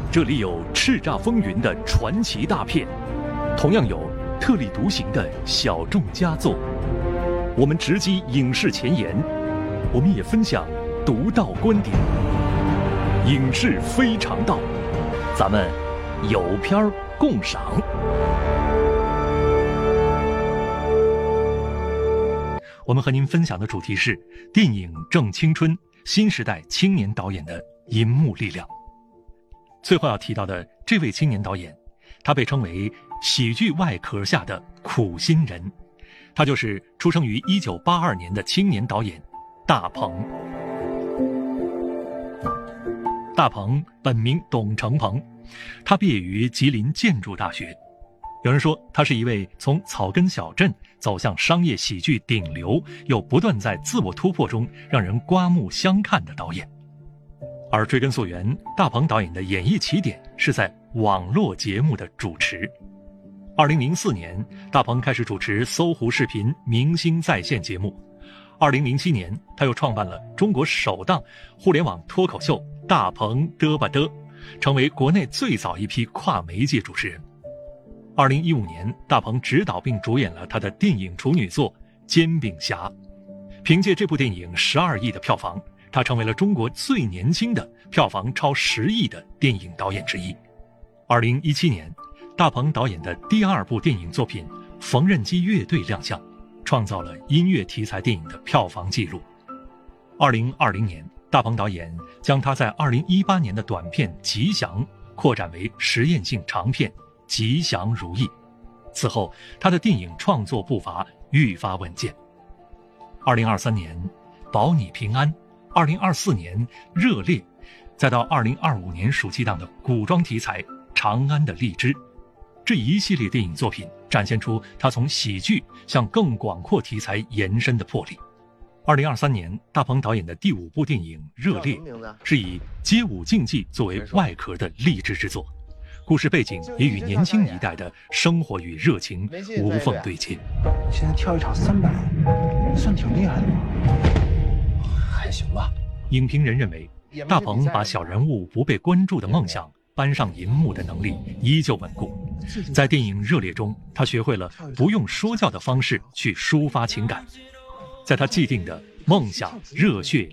这里有叱咤风云的传奇大片，同样有特立独行的小众佳作。我们直击影视前沿，我们也分享独到观点。影视非常道，咱们有片儿共赏。我们和您分享的主题是电影正青春，新时代青年导演的银幕力量。最后要提到的这位青年导演，他被称为喜剧外壳下的苦心人，他就是出生于1982年的青年导演大鹏。大鹏本名董成鹏，他毕业于吉林建筑大学。有人说他是一位从草根小镇走向商业喜剧顶流，又不断在自我突破中让人刮目相看的导演。而追根溯源，大鹏导演的演艺起点是在网络节目的主持。2004年，大鹏开始主持搜狐视频明星在线节目。2007年，他又创办了中国首档互联网脱口秀大鹏嘚吧嘚，成为国内最早一批跨媒介主持人。2015年，大鹏执导并主演了他的电影处女作《煎饼侠》，凭借这部电影12亿的票房，他成为了中国最年轻的票房超10亿的电影导演之一。2017年，大鹏导演的第2部电影作品《缝纫机乐队》亮相，创造了音乐题材电影的票房纪录。2020年，大鹏导演将他在2018年的短片《吉祥》扩展为实验性长片《吉祥如意》。此后，他的电影创作步伐愈发稳健。2023年《保你平安》，2024年《热烈》，再到2025年暑期档的古装题材《长安的荔枝》，这一系列电影作品展现出他从喜剧向更广阔题材延伸的魄力。2023年，大鹏导演的第5部电影《热烈》是以街舞竞技作为外壳的励志之作，故事背景也与年轻一代的生活与热情无缝对接。 现在跳一场300，算挺厉害的吧？还行吧。 影评人认为，大鹏把小人物不被关注的梦想搬上银幕的能力依旧稳固。在电影《热烈》中，他学会了不用说教的方式去抒发情感。在他既定的梦想、热血、